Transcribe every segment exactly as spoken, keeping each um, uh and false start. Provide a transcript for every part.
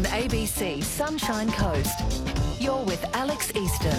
on A B C Sunshine Coast. You're with Alex Easton.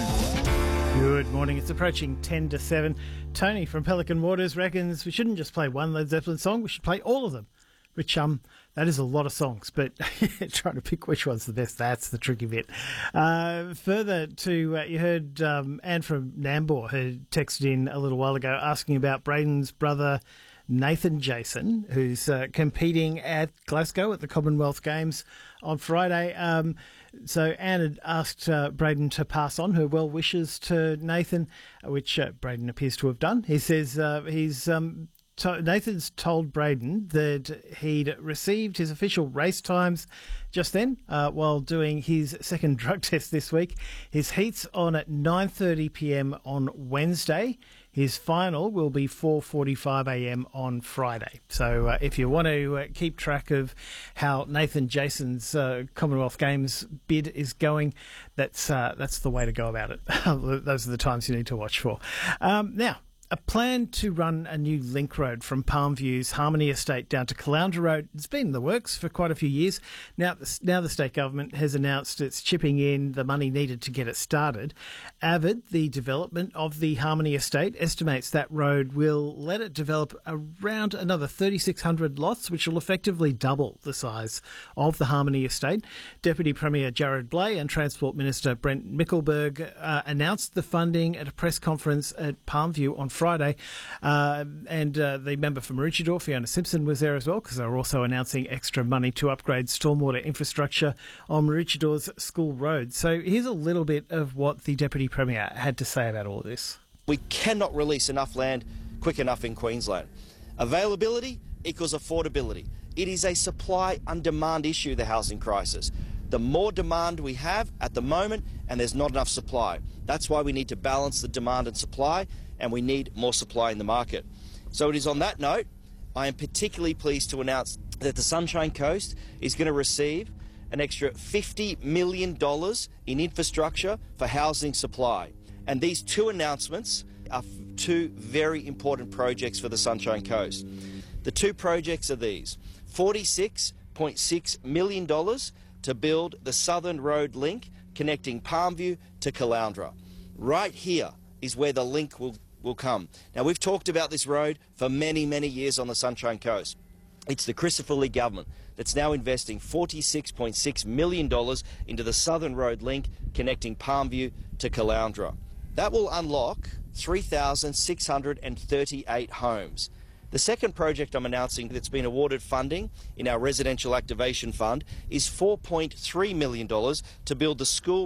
Good morning. It's approaching ten to seven. Tony from Pelican Waters reckons we shouldn't just play one Led Zeppelin song, we should play all of them. Which, um, that is a lot of songs, but trying to pick which one's the best, that's the tricky bit. Uh, further to, uh, you heard um, Anne from Nambour, who texted in a little while ago asking about Braden's brother Nathan Jason, who's uh, competing at Glasgow at the Commonwealth Games on Friday. Um, so Anne had asked uh, Braden to pass on her well wishes to Nathan, which uh, Braden appears to have done. He says uh, he's... Um, To, Nathan's told Braden that he'd received his official race times just then uh, while doing his second drug test this week. His heat's on at nine thirty p m on Wednesday. His final will be four forty-five a m on Friday. So uh, if you want to uh, keep track of how Nathan Jason's uh, Commonwealth Games bid is going, that's uh, that's the way to go about it. Those are the times you need to watch for. Um, now, a plan to run a new link road from Palmview's Harmony Estate down to Caloundra Road. It's been in the works for quite a few years. Now, now the state government has announced it's chipping in the money needed to get it started. Avid, the development of the Harmony Estate, estimates that road will let it develop around another thirty-six hundred lots, which will effectively double the size of the Harmony Estate. Deputy Premier Jared Blay and Transport Minister Brent Mickelberg uh, announced the funding at a press conference at Palmview on Friday, uh, and uh, the member for Maroochydore, Fiona Simpson, was there as well, because they were also announcing extra money to upgrade stormwater infrastructure on Maroochydores school road. So here's a little bit of what the Deputy Premier had to say about all of this. We cannot release enough land quick enough in Queensland. Availability equals affordability. It is a supply and demand issue, the housing crisis. The more demand we have at the moment, and there's not enough supply. That's why we need to balance the demand and supply, and we need more supply in the market. So it is on that note, I am particularly pleased to announce that the Sunshine Coast is going to receive an extra fifty million dollars in infrastructure for housing supply. And these two announcements are two very important projects for the Sunshine Coast. The two projects are these: forty-six point six million dollars to build the Southern Road link connecting Palmview to Caloundra. Right here is where the link will, will come. Now, we've talked about this road for many, many years on the Sunshine Coast. It's the Christopher Lee government that's now investing forty-six point six million dollars into the Southern Road link connecting Palmview to Caloundra. That will unlock three thousand six hundred thirty-eight homes. The second project I'm announcing that's been awarded funding in our Residential Activation Fund is four point three million dollars to build the school